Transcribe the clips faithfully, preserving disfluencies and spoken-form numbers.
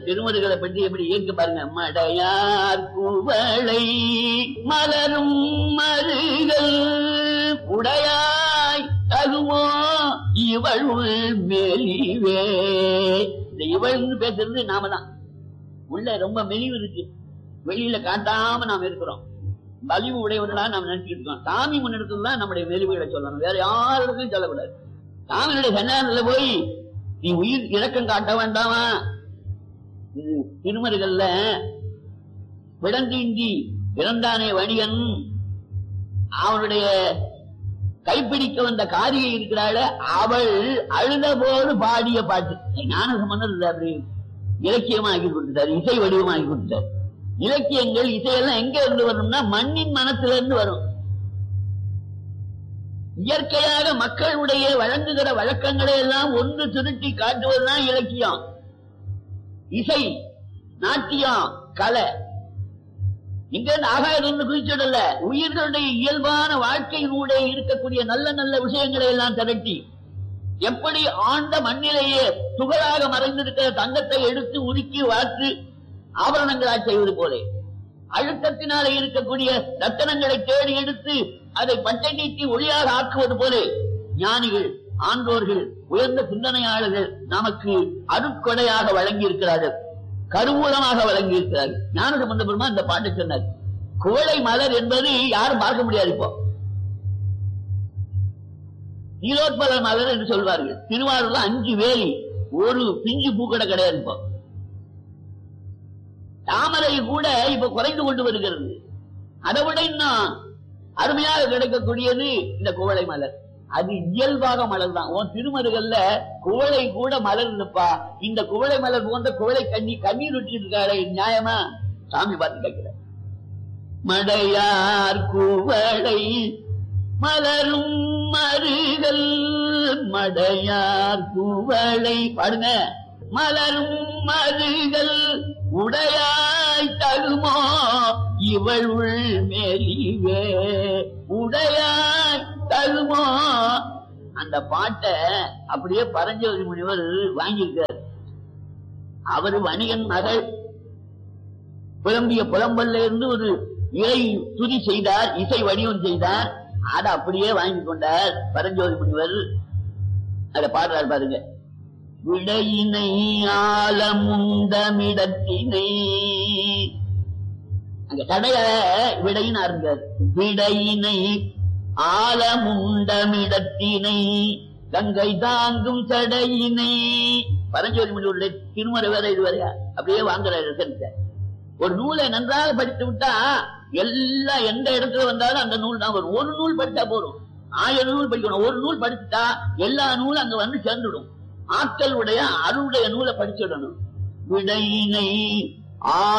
திருமுறைகளை பற்றி எப்படி இயக்க பாருங்க. மடையார் குவளை மலரும் மருகள் உடையாய் தகுமோ இவள் மெலிவே. இந்த இவள்னு பேசுறது நாம தான். உள்ள ரொம்ப மெலிவு இருக்கு, வெளியில காட்டாம நாம இருக்கிறோம். வலிவு உடையவர்களா நாம் நினைச்சுட்டு இருக்கோம். சாமி முன்னெடுத்து தான் நம்முடைய மெலிவுகளை சொல்லணும், வேற யாருக்கும் சொல்லக்கூடாது. சாமியுடைய சன்னிதானத்துல போய் நீ உயிர் இரக்கம் காட்ட வேண்டாமா? திருமருகல்ல விடந்தீண்டி இறந்தானே வணிகன், அவனுடைய கைப்பிடிக்க வந்த காரியை இருக்கிறாள், அவள் அழுத போது பாடிய பாட்டு ஞான சம்பந்தம் அப்படி இலக்கியமா ஆக்கி கொடுத்தார், இசை வடிவமாக்கி கொடுத்தார். இலக்கியங்கள் இசையெல்லாம் எங்க இருந்து வரணும்னா மண்ணின் மனத்தில இருந்து வரும். இயற்கையாக மக்களுடைய வழங்குகிற வழக்கங்களை எல்லாம் ஒன்று திருட்டி காட்டுவதுதான் இலக்கியம், இசை, நாட்டியம், கலை. இங்க ஆகாயம் குறிச்சிடல, உயிர்களுடைய இயல்பான வாழ்க்கையினுடைய இருக்கக்கூடிய நல்ல நல்ல விஷயங்களை எல்லாம் திரட்டி, எப்படி ஆண்ட மண்ணிலேயே துகளாக மறைந்திருக்கிற தங்கத்தை எடுத்து உருக்கி வாற்று ஆபரணங்களாக செய்வது போல, அழுத்தத்தினாலே இருக்கக்கூடிய ரத்தனங்களை தேடி எடுத்து அதை பட்டை நீட்டி ஒளியாக ஆக்குவது போல, ஞானிகள், ஆண்டோர்கள், உயர்ந்த சிந்தனையாளர்கள் நமக்கு அருட்கொடையாக வழங்கி இருக்கிறார்கள், கருவூலமாக வழங்கி இருக்கிறார்கள். ஞான சம்பந்த பெருமான் இந்த பாட்டை சொன்னார். குவளை மலர் என்பது யாரும் பார்க்க முடியாது. இப்போ நீலோத்பல மலர் என்று சொல்வார்கள். திருவாரூர்ல அஞ்சு வேலி, ஒரு பிஞ்சு பூக்கடை கிடையாது. இப்போ தாமரை கூட இப்ப குறைந்து கொண்டு வருகிறது. அதை விட இன்னும் அருமையாக கிடைக்கக்கூடியது இந்த குவளை மலர். அது இயல்பாக மலர் தான். உன் திருமருகல்ல குவளை கூட மலர் இருப்பா. இந்த குவளை மலர் போன்ற குவளை கண்ணி கண்ணீர் ஊற்றி இருக்காரு, நியாயமா? சாமி பார்த்து கேட்கிற மடையார் குவளை மலரும் மருகள், மடையார் குவளை பாடுங்க. மலரும் மருகள் உடையாய் தகுமோ இவள் மெலிவே, உடையாய் தகுமோ. அந்த பாட்டை அப்படியே பரஞ்சோதி முனிவர் வாங்கியிருக்கார். அவர் வணிகன் மகள் புலம்பிய புலம்பல்ல இருந்து ஒரு இறை துதி செய்தார், இசை வடிவம் செய்தார். அதை அப்படியே வாங்கி கொண்டார் பரஞ்சோதி முனிவர். அதை பாடுறார் பாருங்க. விடையினை ஆலமுண்டமிடத்தினை, அங்க தடைய விடையின் ஆரம்பிக்கார். விடையினை ஆலமுண்டமிடத்தினை கங்கை தாங்கும் சடையினை. பரஞ்சோதி முனிவருடைய திருமறை வேற இதுவரையா அப்படியே வாங்குறாரு. ஒரு நூலை நன்றாக படித்து விட்டா எல்லாம் எந்த இடத்துல வந்தாலும் அந்த நூல் தான் வரும். ஒரு நூல் படித்தா போதும், ஆயிரம் நூல் படிக்கணும். ஒரு நூல் படிச்சுட்டா எல்லா நூலும் அங்க வந்து சேர்ந்துடும். ஆட்களுடைய அருளுடைய நூலை படிச்சிடணும். விடையினை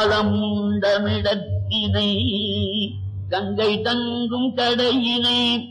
ஆலமுண்டமிடத்தினை கங்கை தங்கும் கடையினை